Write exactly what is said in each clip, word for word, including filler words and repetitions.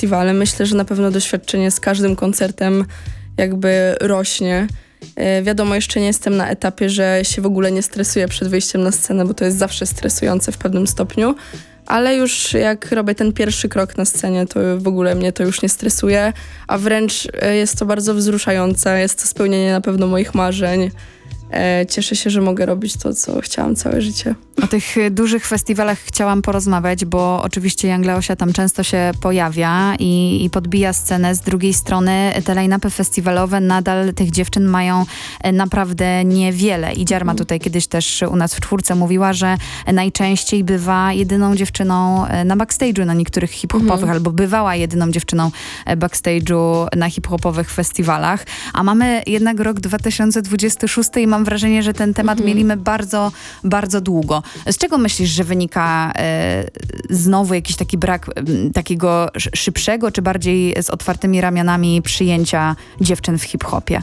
festiwale. Myślę, że na pewno doświadczenie z każdym koncertem jakby rośnie. Wiadomo, jeszcze nie jestem na etapie, że się w ogóle nie stresuję przed wyjściem na scenę, bo to jest zawsze stresujące w pewnym stopniu, ale już jak robię ten pierwszy krok na scenie, to w ogóle mnie to już nie stresuje, a wręcz jest to bardzo wzruszające, jest to spełnienie na pewno moich marzeń. Cieszę się, że mogę robić to, co chciałam całe życie. O tych dużych festiwalach chciałam porozmawiać, bo oczywiście Young Leosia tam często się pojawia i, i podbija scenę. Z drugiej strony te line-upy festiwalowe nadal tych dziewczyn mają naprawdę niewiele. I Dziarma mm. tutaj kiedyś też u nas w czwórce mówiła, że najczęściej bywa jedyną dziewczyną na backstage'u na niektórych hip-hopowych, mm. albo bywała jedyną dziewczyną backstage'u na hip-hopowych festiwalach. A mamy jednak rok dwa tysiące dwudziesty szósty i mam wrażenie, że ten temat mm. mielimy bardzo, bardzo długo. Z czego myślisz, że wynika e, znowu jakiś taki brak e, takiego szybszego, czy bardziej z otwartymi ramionami przyjęcia dziewczyn w hip-hopie?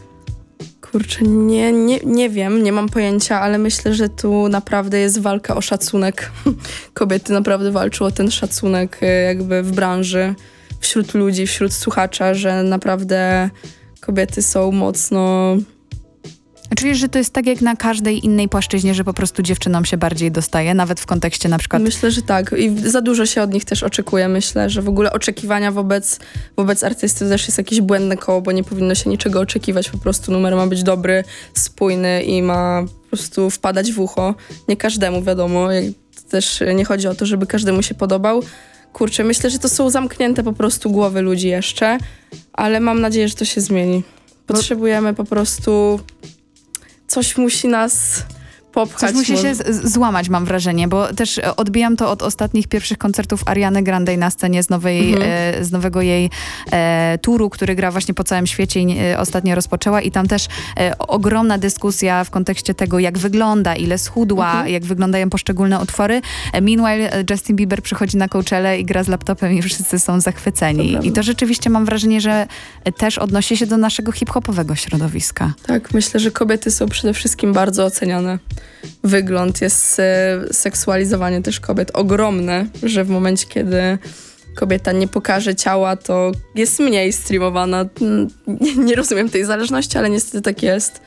Kurczę, nie, nie, nie wiem, nie mam pojęcia, ale myślę, że tu naprawdę jest walka o szacunek. Kobiety naprawdę walczą o ten szacunek jakby w branży, wśród ludzi, wśród słuchacza, że naprawdę kobiety są mocno... Czujesz, że to jest tak jak na każdej innej płaszczyźnie, że po prostu dziewczynom się bardziej dostaje, nawet w kontekście na przykład... Myślę, że tak. I za dużo się od nich też oczekuje. Myślę, że w ogóle oczekiwania wobec, wobec artysty też jest jakieś błędne koło, bo nie powinno się niczego oczekiwać. Po prostu numer ma być dobry, spójny i ma po prostu wpadać w ucho. Nie każdemu, wiadomo. Też nie chodzi o to, żeby każdemu się podobał. Kurczę, myślę, że to są zamknięte po prostu głowy ludzi jeszcze, ale mam nadzieję, że to się zmieni. Potrzebujemy po prostu... Coś musi nas popchać. Coś musi się z- złamać, mam wrażenie, bo też odbijam to od ostatnich pierwszych koncertów Ariany Grande na scenie z, nowej, mhm. e, z nowego jej e, turu, który gra właśnie po całym świecie i e, ostatnio rozpoczęła i tam też e, ogromna dyskusja w kontekście tego, jak wygląda, ile schudła, mhm. jak wyglądają poszczególne utwory. E, meanwhile Justin Bieber przychodzi na Coachellę i gra z laptopem i wszyscy są zachwyceni. To I to rzeczywiście mam wrażenie, że też odnosi się do naszego hip-hopowego środowiska. Tak, myślę, że kobiety są przede wszystkim bardzo oceniane. Wygląd jest e, seksualizowanie też kobiet ogromne, że w momencie, kiedy kobieta nie pokaże ciała, to jest mniej streamowana. Nie, nie rozumiem tej zależności, ale niestety tak jest.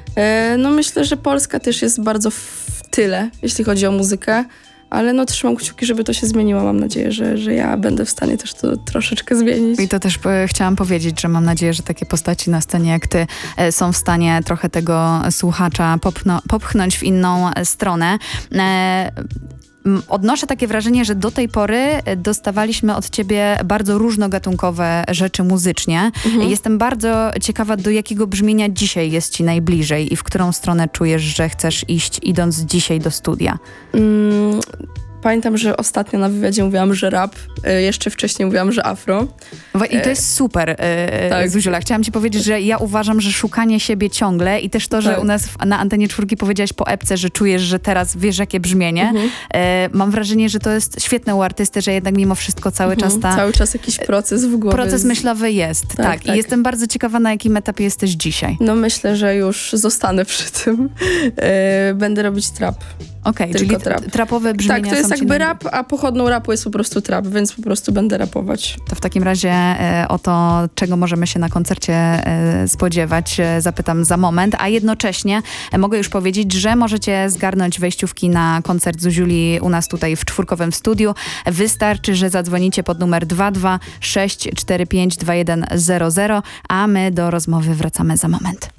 E, no myślę, że Polska też jest bardzo w tyle, jeśli chodzi o muzykę, ale no trzymam kciuki, żeby to się zmieniło. Mam nadzieję, że, że ja będę w stanie też to troszeczkę zmienić. I to też e, chciałam powiedzieć, że mam nadzieję, że takie postaci na scenie jak ty e, są w stanie trochę tego słuchacza popchno, popchnąć w inną e, stronę. E, Odnoszę takie wrażenie, że do tej pory dostawaliśmy od ciebie bardzo różnogatunkowe rzeczy muzycznie. Mhm. Jestem bardzo ciekawa, do jakiego brzmienia dzisiaj jest ci najbliżej i w którą stronę czujesz, że chcesz iść, idąc dzisiaj do studia? Mm, pamiętam, że ostatnio na wywiadzie mówiłam, że rap, y, jeszcze wcześniej mówiłam, że afro. I to jest super, yy, tak. Zuziula. Chciałam ci powiedzieć, że ja uważam, że szukanie siebie ciągle i też to, że tak. u nas w, na Antenie Czwórki powiedziałaś po epce, że czujesz, że teraz wiesz, jakie brzmienie. Mhm. Yy, mam wrażenie, że to jest świetne u artysty, że jednak mimo wszystko cały mhm. czas ta... Cały czas jakiś proces w głowie. Proces myślowy jest, tak. tak. tak. I jestem bardzo ciekawa, na jakim etapie jesteś dzisiaj. No myślę, że już zostanę przy tym. Yy, będę robić trap. Okej, okay, czyli trap. trapowe brzmienia. Tak, to jest są jakby rap, a pochodną rapu jest po prostu trap, więc po prostu będę rapować. To w takim razie e, o to, czego możemy się na koncercie e, spodziewać, e, zapytam za moment, a jednocześnie e, mogę już powiedzieć, że możecie zgarnąć wejściówki na koncert Zuziuli u nas tutaj w czwórkowym studiu. Wystarczy, że zadzwonicie pod numer dwa dwa sześć cztery pięć dwa jeden zero zero, a my do rozmowy wracamy za moment.